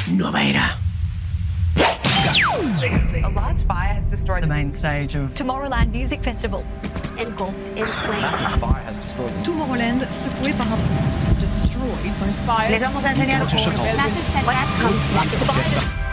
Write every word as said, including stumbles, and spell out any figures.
Nueva era. A large fire has destroyed the main stage of Tomorrowland Music Festival. Engulfed in flames. Massive fire has destroyed them. Tomorrowland secoué par un destroyed by fire. Les vamos a enseñar Massive setback comes lots of